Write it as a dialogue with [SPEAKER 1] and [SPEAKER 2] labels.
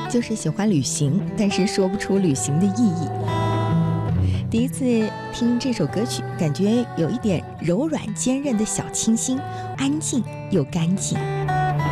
[SPEAKER 1] 就是喜欢旅行，但是说不出旅行的意义。第一次听这首歌曲，感觉有一点柔软坚韧的小清新，安静又干净。